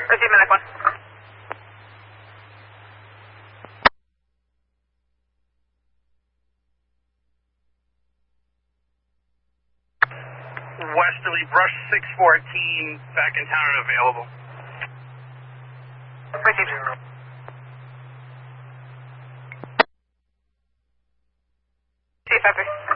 Receive Medic 1. Westerly, brush 614, back in town and available. Received. C-Factory.